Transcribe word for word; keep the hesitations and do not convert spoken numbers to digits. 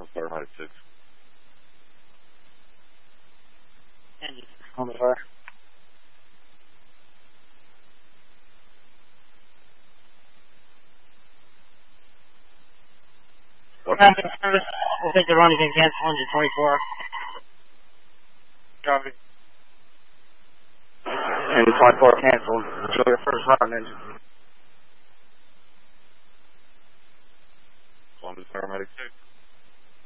Fahrenheit six. Engine on the fire. What? We'll take the run again, cancel engine twenty-four. Copy. Engine twenty-four canceled. Enjoy your first run, engine.